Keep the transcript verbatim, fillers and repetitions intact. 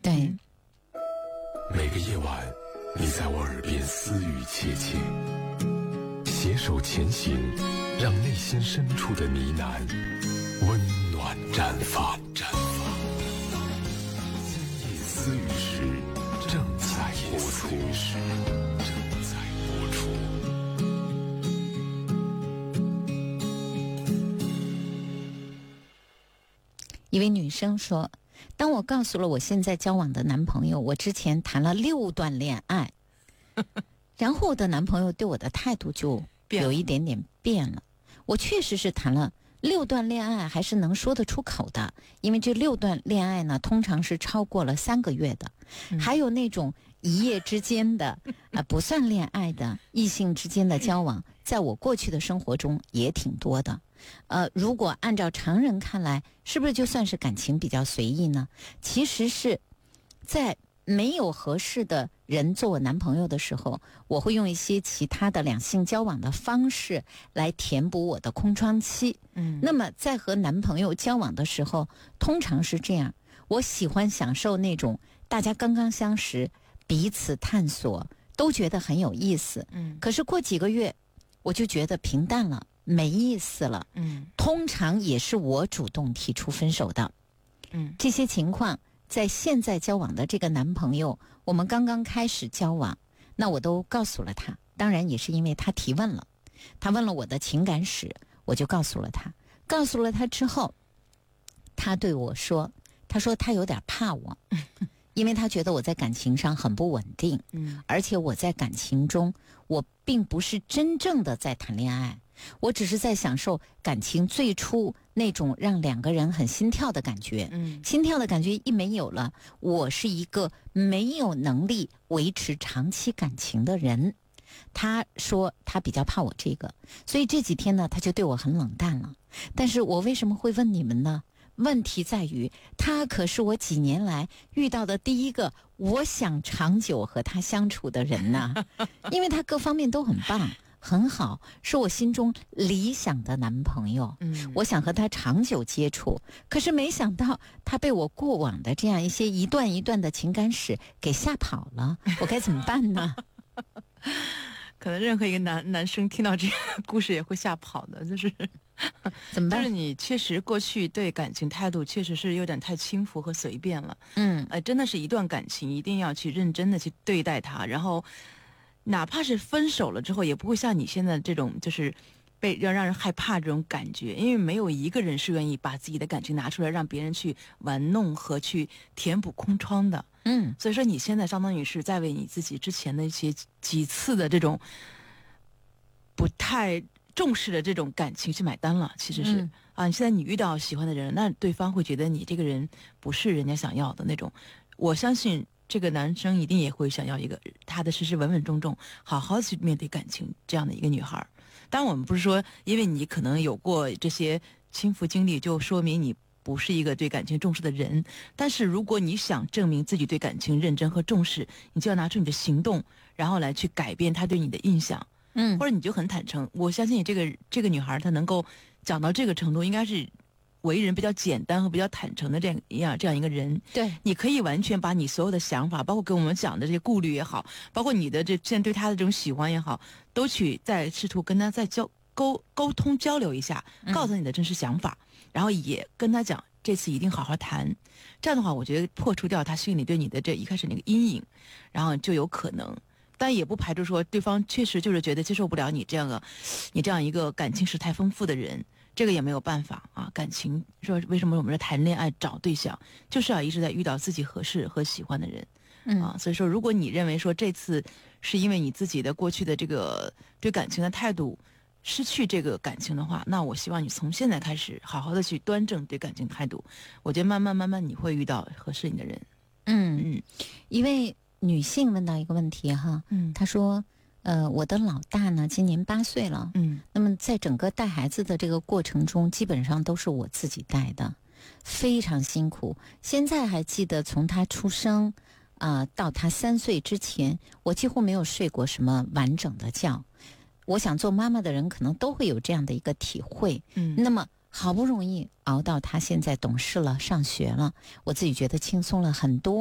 对、 嗯、每个夜晚你在我耳边私语切切，携手前行，让内心深处的呢喃温暖绽放。绽放。今夜私语时正在播出。正在播出。 一位女生说，当我告诉了我现在交往的男朋友我之前谈了六段恋爱然后我的男朋友对我的态度就有一点点变了。我确实是谈了六段恋爱，还是能说得出口的，因为这六段恋爱呢通常是超过了三个月的、嗯、还有那种一夜之间的、呃、不算恋爱的异性之间的交往，在我过去的生活中也挺多的。呃，如果按照常人看来，是不是就算是感情比较随意呢？其实是在没有合适的人做我男朋友的时候，我会用一些其他的两性交往的方式来填补我的空窗期。嗯，那么在和男朋友交往的时候，通常是这样，我喜欢享受那种大家刚刚相识，彼此探索，都觉得很有意思。嗯，可是过几个月，我就觉得平淡了。没意思了，嗯，通常也是我主动提出分手的，嗯，这些情况在现在交往的这个男朋友，我们刚刚开始交往，那我都告诉了他，当然也是因为他提问了，他问了我的情感史，我就告诉了他，告诉了他之后，他对我说，他说他有点怕我，因为他觉得我在感情上很不稳定，嗯，而且我在感情中，我并不是真正的在谈恋爱。我只是在享受感情最初那种让两个人很心跳的感觉，嗯，心跳的感觉一没有了，我是一个没有能力维持长期感情的人。他说他比较怕我这个，所以这几天呢，他就对我很冷淡了。但是我为什么会问你们呢？问题在于，他可是我几年来遇到的第一个我想长久和他相处的人呐，因为他各方面都很棒。很好，是我心中理想的男朋友，嗯，我想和他长久接触，可是没想到他被我过往的这样一些一段一段的情感史给吓跑了，我该怎么办呢？ 可能任何一个男男生听到这个故事也会吓跑的，就是怎么办？ 就是你确实过去对感情态度确实是有点太轻浮和随便了， 嗯， 呃，真的是一段感情一定要去认真的去对待它，然后哪怕是分手了之后，也不会像你现在这种就是被要让人害怕这种感觉，因为没有一个人是愿意把自己的感情拿出来让别人去玩弄和去填补空窗的。嗯，所以说你现在相当于是在为你自己之前的一些几次的这种不太重视的这种感情去买单了。其实是、嗯、啊，现在你遇到喜欢的人，那对方会觉得你这个人不是人家想要的那种。我相信这个男生一定也会想要一个踏踏实实稳稳重重好好去面对感情这样的一个女孩。当然我们不是说因为你可能有过这些轻浮经历就说明你不是一个对感情重视的人，但是如果你想证明自己对感情认真和重视，你就要拿出你的行动，然后来去改变他对你的印象。嗯，或者你就很坦诚，我相信你这个这个女孩她能够讲到这个程度，应该是为人比较简单和比较坦诚的这样这样一个人。 对， 你可以完全把你所有的想法，包括跟我们讲的这些顾虑也好，包括你的这现在对他的这种喜欢也好，都去再试图跟他再交沟沟通交流一下，告诉你的真实想法、嗯、然后也跟他讲这次一定好好谈。这样的话我觉得破除掉他心里对你的这一开始那个阴影，然后就有可能，但也不排除说对方确实就是觉得接受不了你这样的你这样一个感情史太丰富的人，这个也没有办法啊。感情说为什么我们说谈恋爱找对象，就是要一直在遇到自己合适和喜欢的人。嗯啊，所以说如果你认为说这次是因为你自己的过去的这个对感情的态度失去这个感情的话，那我希望你从现在开始好好的去端正对感情态度，我觉得慢慢慢慢你会遇到合适你的人。 嗯嗯，一位女性问到一个问题哈，嗯，她说呃，我的老大呢今年八岁了，嗯，那么在整个带孩子的这个过程中基本上都是我自己带的，非常辛苦。现在还记得从他出生啊、呃、到他三岁之前，我几乎没有睡过什么完整的觉。我想做妈妈的人可能都会有这样的一个体会。嗯，那么好不容易熬到他现在懂事了，上学了，我自己觉得轻松了很多。